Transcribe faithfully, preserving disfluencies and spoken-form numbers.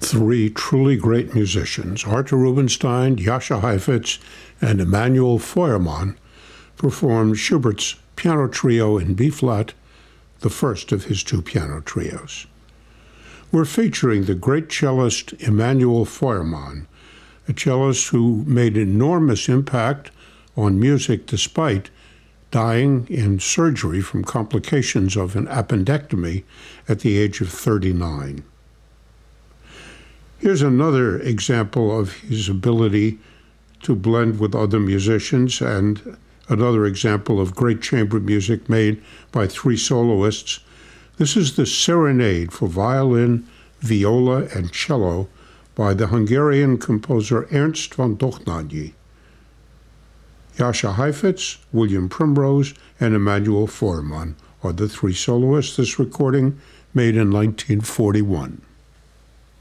three truly great musicians, Artur Rubinstein, Jascha Heifetz, and Emanuel Feuermann, performed Schubert's Piano Trio in B-flat, the first of his two piano trios. We're featuring the great cellist Emanuel Feuermann, a cellist who made enormous impact on music despite dying in surgery from complications of an appendectomy at the age of thirty-nine. Here's another example of his ability to blend with other musicians, and another example of great chamber music made by three soloists. This is the Serenade for violin, viola, and cello by the Hungarian composer Ernst von Dohnányi. Jascha Heifetz, William Primrose, and Emanuel Feuermann are the three soloists. This recording made in nineteen forty-one.